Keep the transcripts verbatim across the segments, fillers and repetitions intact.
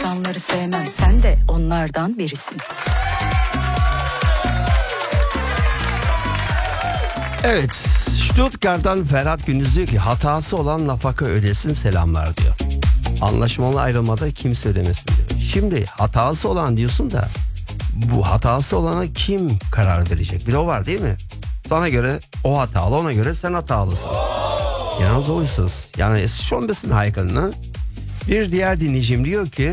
insanları sevmem, sen de onlardan birisin. Evet, Stuttgart'tan Ferhat Gündüz diyor ki hatası olan nafaka ödesin selamlar diyor. Anlaşmalı ayrılmada kimse ödemesin diyor. Şimdi hatası olan diyorsun da bu hatası olana kim karar verecek? Bir de o var değil mi? Sana göre o hatalı, ona göre sen hatalısın. Yalnız oysuz. Yani es schon ein bisschen heikel, ne? Bir diğer dinleyicim diyor ki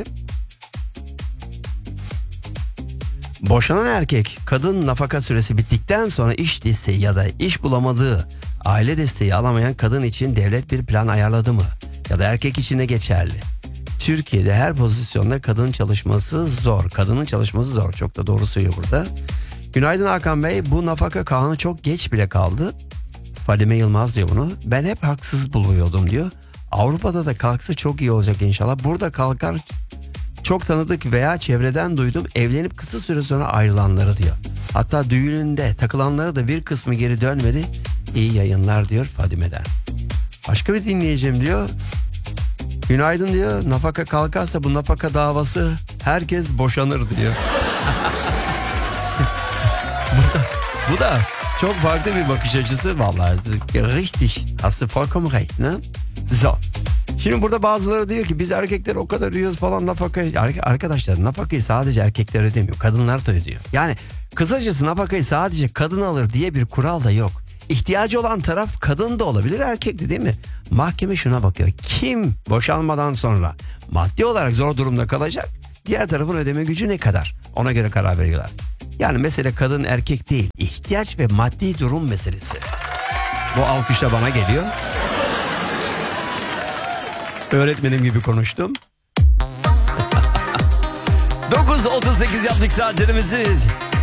boşanan erkek kadın nafaka süresi bittikten sonra iş desteği ya da iş bulamadığı aile desteği alamayan kadın için devlet bir plan ayarladı mı? Ya da erkek için de geçerli. Türkiye'de her pozisyonda kadın çalışması zor. Kadının çalışması zor. Çok da doğru söylüyor burada. Günaydın Hakan Bey. Bu nafaka kanunu çok geç bile kaldı. Fadime Yılmaz diyor bunu. Ben hep haksız buluyordum diyor. Avrupa'da da kalksa çok iyi olacak inşallah. Burada kalkar çok tanıdık veya çevreden duydum evlenip kısa süre sonra ayrılanları diyor. Hatta düğününde takılanları da bir kısmı geri dönmedi. İyi yayınlar diyor Fadime'den. Başka bir dinleyicim diyor. Günaydın diyor. Nafaka kalkarsa bu nafaka davası herkes boşanır diyor. bu, da, bu da çok farklı bir bakış açısı. Vallahi richtig. Hast du vollkommen recht, ne? So. Şimdi burada bazıları diyor ki biz erkekler o kadar ödüyoruz falan nafakayı. Arkadaşlar nafakayı sadece erkekler ödemiyor. Kadınlar da ödüyor. Yani kısacası nafakayı sadece kadın alır diye bir kural da yok. İhtiyacı olan taraf kadın da olabilir, erkek de değil mi? Mahkeme şuna bakıyor. Kim boşanmadan sonra maddi olarak zor durumda kalacak? Diğer tarafın ödeme gücü ne kadar? Ona göre karar veriyorlar. Yani mesele kadın erkek değil. İhtiyaç ve maddi durum meselesi. Bu alkış da bana geliyor. Öğretmenim gibi konuştum. dokuz otuz sekiz yaptık saatlerimizi.